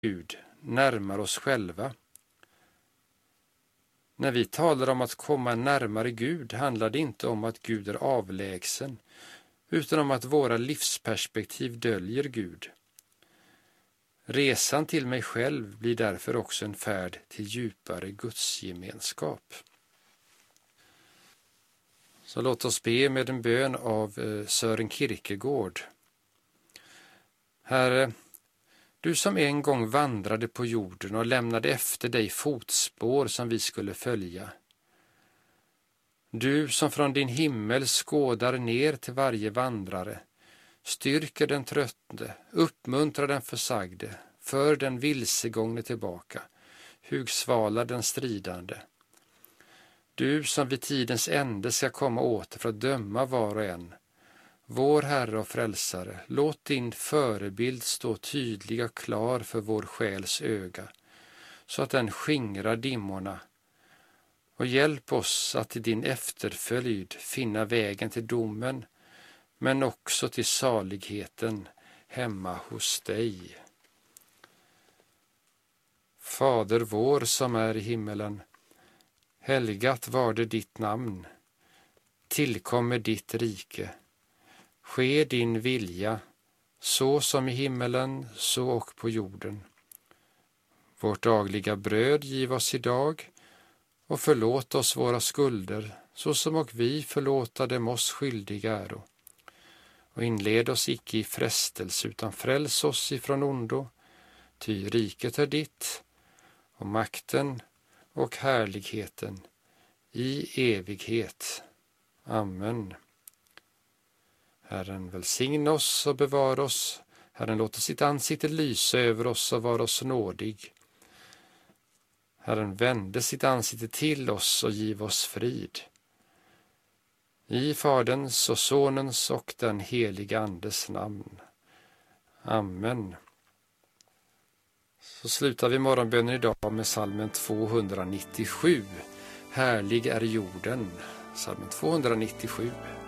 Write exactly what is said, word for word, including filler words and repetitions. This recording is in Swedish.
Gud närmar oss själva. När vi talar om att komma närmare Gud handlar det inte om att Gud är avlägsen, utan om att våra livsperspektiv döljer Gud. Resan till mig själv blir därför också en färd till djupare gudsgemenskap. Så låt oss be med en bön av Søren Kierkegaard. Herre, du som en gång vandrade på jorden och lämnade efter dig fotspår som vi skulle följa. Du som från din himmel skådar ner till varje vandrare, styrker den trötte, uppmuntrar den försagde, för den vilsegångne tillbaka, hugsvalar den stridande. Du som vid tidens ände ska komma åter för att döma var och en, vår Herre och Frälsare, låt din förebild stå tydlig och klar för vår själs öga, så att den skingrar dimmorna, och hjälp oss att i din efterföljd finna vägen till domen, men också till saligheten hemma hos dig. Fader vår som är i himmelen, helgat var det ditt namn, tillkommer ditt rike. Ske din vilja, så som i himmelen, så och på jorden. Vårt dagliga bröd giv oss idag, och förlåt oss våra skulder, så som och vi förlåta dem oss skyldiga äro. Och inled oss icke i frestelse, utan fräls oss ifrån ondo, ty riket är ditt, och makten och härligheten i evighet. Amen. Herren välsigna oss och bevara oss. Herren låter sitt ansikte lysa över oss och vara oss nådig. Herren vände sitt ansikte till oss och giv oss frid. I Faderns och Sonens och den heliga Andes namn. Amen. Så slutar vi morgonbönen idag med psalmen tvåhundranittiosju. Härlig är jorden. Psalmen tvåhundranittiosju.